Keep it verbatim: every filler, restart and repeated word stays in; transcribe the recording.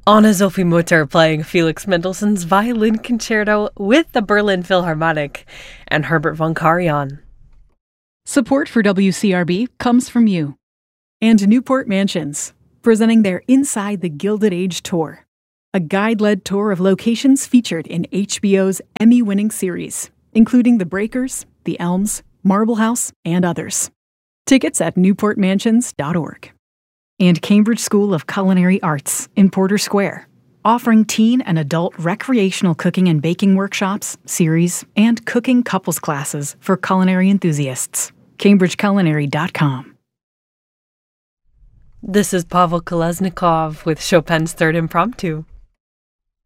Anna Sophie Mutter playing Felix Mendelssohn's Violin Concerto with the Berlin Philharmonic, and Herbert von Karajan. Support for W C R B comes from you. And Newport Mansions, presenting their Inside the Gilded Age tour, a guide-led tour of locations featured in H B O's Emmy-winning series, including The Breakers, The Elms, Marble House, and others. Tickets at newport mansions dot org. And Cambridge School of Culinary Arts in Porter Square, offering teen and adult recreational cooking and baking workshops, series, and cooking couples classes for culinary enthusiasts. cambridge culinary dot com. This is Pavel Kolesnikov with Chopin's Third Impromptu.